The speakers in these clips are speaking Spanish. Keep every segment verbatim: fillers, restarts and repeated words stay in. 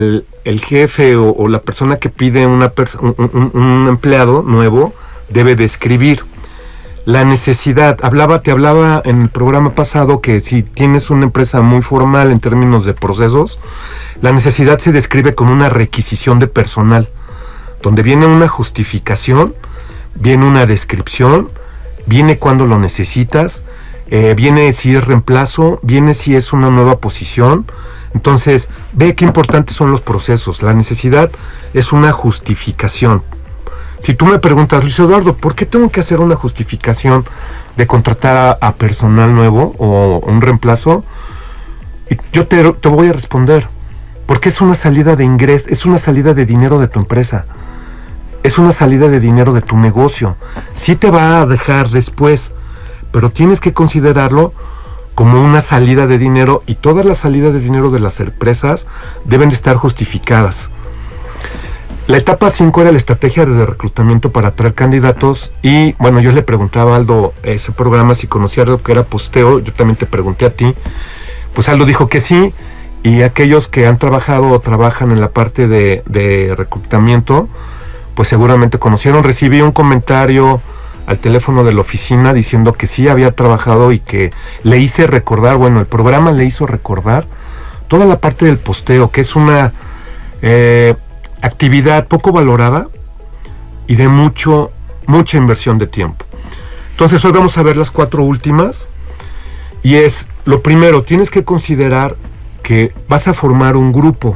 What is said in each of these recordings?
el, el jefe o, o la persona que pide una pers- un, un, un empleado nuevo debe describir la necesidad. Hablaba, te hablaba en el programa pasado que si tienes una empresa muy formal en términos de procesos, la necesidad se describe como una requisición de personal, donde viene una justificación, viene una descripción, viene cuando lo necesitas, eh, viene si es reemplazo, viene si es una nueva posición. Entonces, ve qué importantes son los procesos. La necesidad es una justificación. Si tú me preguntas, Luis Eduardo, ¿por qué tengo que hacer una justificación de contratar a, a personal nuevo o un reemplazo? Y yo te, te voy a responder, porque es una salida de ingreso, es una salida de dinero de tu empresa, es una salida de dinero de tu negocio. Sí te va a dejar después, pero tienes que considerarlo como una salida de dinero, y todas las salidas de dinero de las empresas deben de estar justificadas. La etapa cinco era la estrategia de reclutamiento para atraer candidatos, y bueno, yo le preguntaba a Aldo ese programa si conocía lo que era posteo. Yo también te pregunté a ti, pues Aldo dijo que sí, y aquellos que han trabajado o trabajan en la parte de, de reclutamiento, pues seguramente conocieron. Recibí un comentario al teléfono de la oficina diciendo que sí había trabajado y que le hice recordar, bueno, el programa le hizo recordar toda la parte del posteo, que es una eh, actividad poco valorada y de mucho, mucha inversión de tiempo. Entonces hoy vamos a ver las cuatro últimas, y es, lo primero, tienes que considerar que vas a formar un grupo,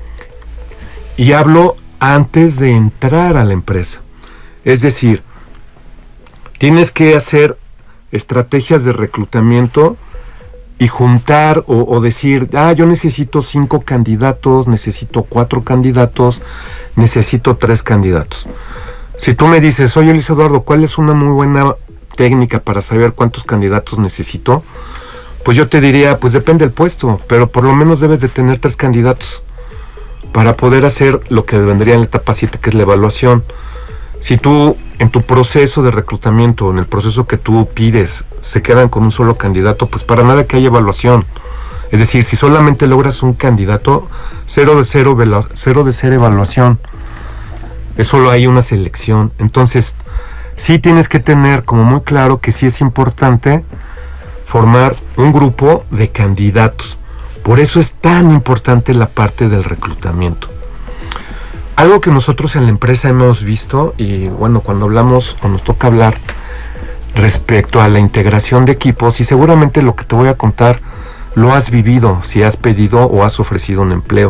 y hablo antes de entrar a la empresa. Es decir, tienes que hacer estrategias de reclutamiento y juntar o, o decir, ah, yo necesito cinco candidatos, necesito cuatro candidatos, necesito tres candidatos. Si tú me dices, oye Luis Eduardo, ¿cuál es una muy buena técnica para saber cuántos candidatos necesito? Pues yo te diría, pues depende del puesto, pero por lo menos debes de tener tres candidatos para poder hacer lo que vendría en la etapa siete, que es la evaluación. Si tú en tu proceso de reclutamiento, en el proceso que tú pides, se quedan con un solo candidato, pues para nada que haya evaluación. Es decir, si solamente logras un candidato, cero de cero, vela, cero de cero evaluación. Es solo hay una selección. Entonces, sí tienes que tener como muy claro que sí es importante formar un grupo de candidatos. Por eso es tan importante la parte del reclutamiento. Algo que nosotros en la empresa hemos visto, y bueno, cuando hablamos o nos toca hablar respecto a la integración de equipos, y seguramente lo que te voy a contar lo has vivido si has pedido o has ofrecido un empleo.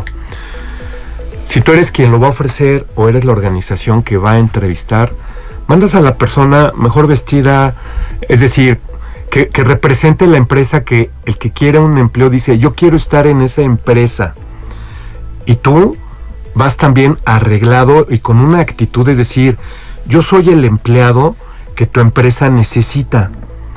Si tú eres quien lo va a ofrecer o eres la organización que va a entrevistar, mandas a la persona mejor vestida, es decir, que, que represente la empresa, que el que quiera un empleo dice, yo quiero estar en esa empresa. Y tú vas también arreglado y con una actitud de decir, yo soy el empleado que tu empresa necesita.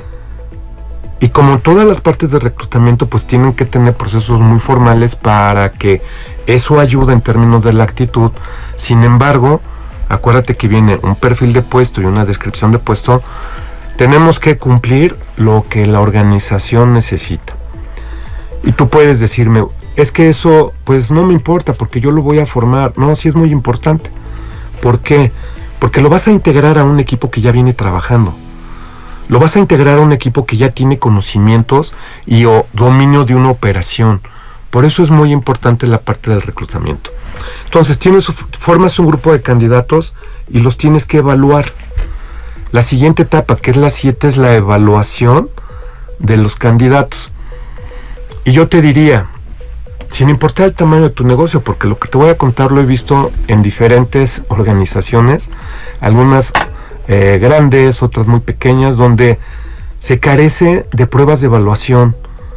Y como todas las partes de reclutamiento, pues tienen que tener procesos muy formales para que eso ayude en términos de la actitud. Sin embargo, acuérdate que viene un perfil de puesto y una descripción de puesto. Tenemos que cumplir lo que la organización necesita. Y tú puedes decirme, es que eso pues no me importa porque yo lo voy a formar. No, sí es muy importante. ¿Por qué? Porque lo vas a integrar a un equipo que ya viene trabajando. Lo vas a integrar a un equipo que ya tiene conocimientos y o dominio de una operación. Por eso es muy importante la parte del reclutamiento. Entonces, tienes, formas un grupo de candidatos y los tienes que evaluar. La siguiente etapa, que es la siete, es la evaluación de los candidatos. Y yo te diría, sin importar el tamaño de tu negocio, porque lo que te voy a contar lo he visto en diferentes organizaciones, algunas eh, grandes, otras muy pequeñas, donde se carece de pruebas de evaluación.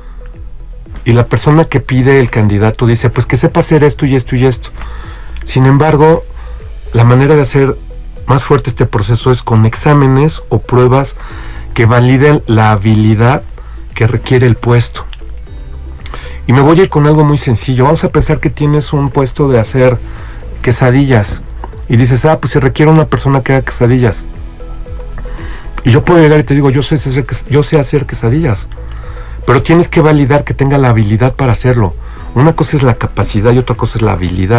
Y la persona que pide el candidato dice, pues que sepa hacer esto y esto y esto. Sin embargo, la manera de hacer más fuerte este proceso es con exámenes o pruebas que validen la habilidad que requiere el puesto. Y me voy a ir con algo muy sencillo. Vamos a pensar que tienes un puesto de hacer quesadillas y dices, ah, pues se requiere una persona que haga quesadillas. Y yo puedo llegar y te digo, yo sé hacer, yo sé hacer quesadillas, pero tienes que validar que tenga la habilidad para hacerlo. Una cosa es la capacidad y otra cosa es la habilidad.